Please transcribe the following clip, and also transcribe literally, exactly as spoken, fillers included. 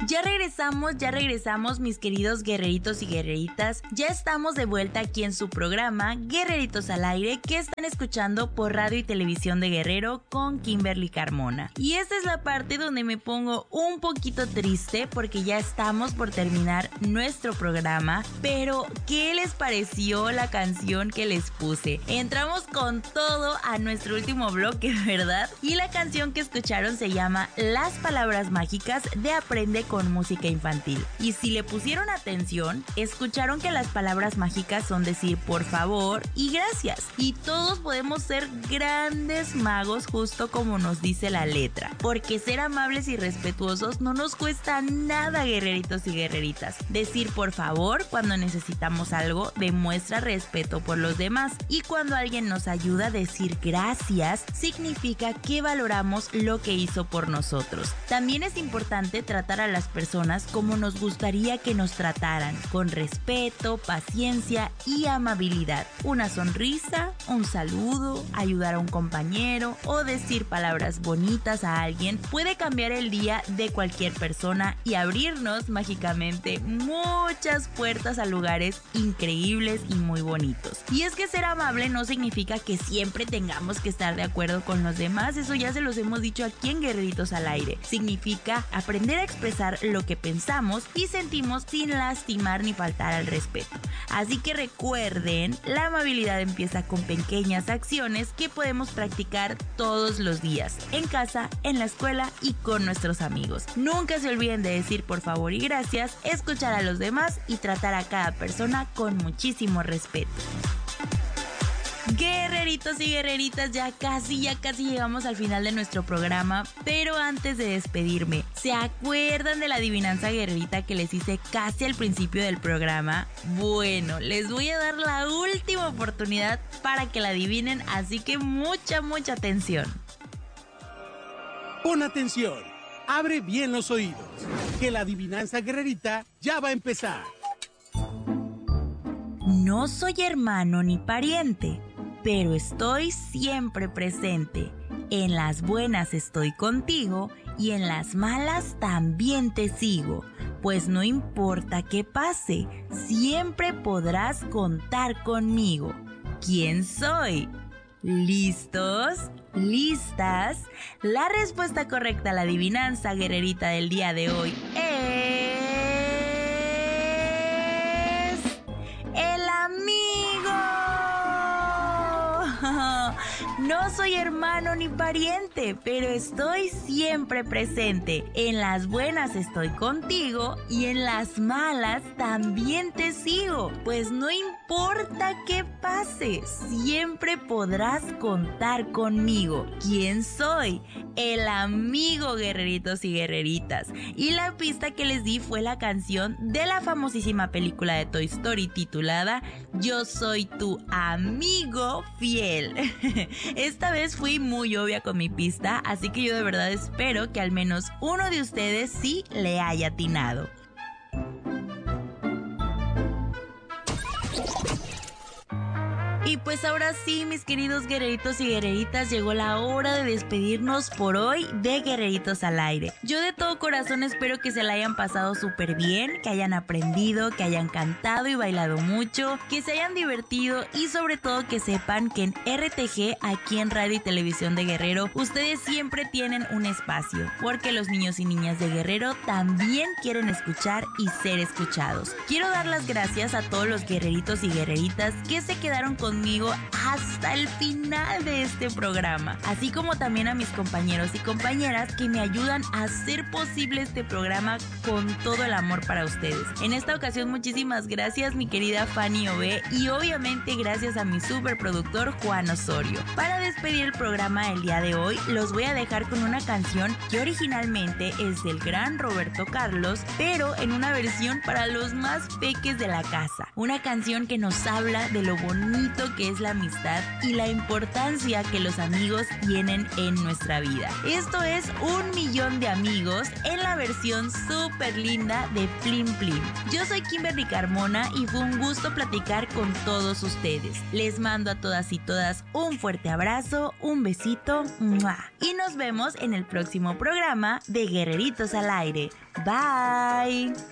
Ya regresamos, ya regresamos mis queridos guerreritos y guerreritas. Ya estamos de vuelta aquí en su programa Guerreritos al Aire, que están escuchando por Radio y Televisión de Guerrero con Kimberly Carmona. Y esta es la parte donde me pongo un poquito triste porque ya estamos por terminar nuestro programa. Pero, ¿qué les pareció la canción que les puse? Entramos con todo a nuestro último bloque, ¿verdad? Y la canción que escucharon se llama Las Palabras Mágicas de Aprende con Música Infantil. Y si le pusieron atención, escucharon que las palabras mágicas son decir por favor y gracias. Y todos podemos ser grandes magos justo como nos dice la letra. Porque ser amables y respetuosos no nos cuesta nada, guerreritos y guerreritas. Decir por favor cuando necesitamos algo demuestra respeto por los demás. Y cuando alguien nos ayuda, decir gracias significa que valoramos lo que hizo por nosotros. También es importante tratar a las personas como nos gustaría que nos trataran, con respeto, paciencia y amabilidad. Una sonrisa, un saludo, ayudar a un compañero o decir palabras bonitas a alguien puede cambiar el día de cualquier persona y abrirnos mágicamente muchas puertas a lugares increíbles y muy bonitos. Y es que ser amable no significa que siempre tengamos que estar de acuerdo con los demás, eso ya se los hemos dicho aquí en Guerreritos al Aire. Significa aprender a expresar lo que pensamos y sentimos sin lastimar ni faltar al respeto. Así que recuerden, la amabilidad empieza con pequeñas acciones que podemos practicar todos los días, en casa, en la escuela y con nuestros amigos. Nunca se olviden de decir por favor y gracias, escuchar a los demás y tratar a cada persona con muchísimo respeto. Guerreritos y guerreritas, ya casi, ya casi llegamos al final de nuestro programa, pero antes de despedirme, ¿se acuerdan de la adivinanza guerrerita que les hice casi al principio del programa? Bueno, les voy a dar la última oportunidad para que la adivinen, así que mucha, mucha atención. Pon atención, abre bien los oídos, que la adivinanza guerrerita ya va a empezar. No soy hermano ni pariente, pero estoy siempre presente. En las buenas estoy contigo y en las malas también te sigo. Pues no importa qué pase, siempre podrás contar conmigo. ¿Quién soy? ¿Listos? ¿Listas? La respuesta correcta a la adivinanza guerrerita del día de hoy es... ¡el amigo! No soy hermano ni pariente, pero estoy siempre presente. En las buenas estoy contigo y en las malas también te sigo. Pues no importa qué pase, siempre podrás contar conmigo. ¿Quién soy? El amigo, guerreritos y guerreritas. Y la pista que les di fue la canción de la famosísima película de Toy Story titulada Yo soy tu amigo fiel. Esta vez fui muy obvia con mi pista, así que yo de verdad espero que al menos uno de ustedes sí le haya atinado. Y pues ahora sí, mis queridos guerreritos y guerreritas, llegó la hora de despedirnos por hoy de Guerreritos al Aire. Yo de todo corazón espero que se la hayan pasado súper bien, que hayan aprendido, que hayan cantado y bailado mucho, que se hayan divertido y sobre todo que sepan que en R T G, aquí en Radio y Televisión de Guerrero, ustedes siempre tienen un espacio, porque los niños y niñas de Guerrero también quieren escuchar y ser escuchados. Quiero dar las gracias a todos los guerreritos y guerreritas que se quedaron con conmigo hasta el final de este programa, así como también a mis compañeros y compañeras que me ayudan a hacer posible este programa con todo el amor para ustedes. En esta ocasión, muchísimas gracias, mi querida Fanny Ove, y obviamente gracias a mi superproductor Juan Osorio. Para despedir el programa del día de hoy, los voy a dejar con una canción que originalmente es del gran Roberto Carlos, pero en una versión para los más peques de la casa. Una canción que nos habla de lo bonito lo que es la amistad y la importancia que los amigos tienen en nuestra vida. Esto es Un Millón de Amigos en la versión súper linda de Plim Plim. Yo soy Kimberly Carmona y fue un gusto platicar con todos ustedes. Les mando a todas y todas un fuerte abrazo, un besito, ¡mua! Y nos vemos en el próximo programa de Guerreritos al Aire. Bye.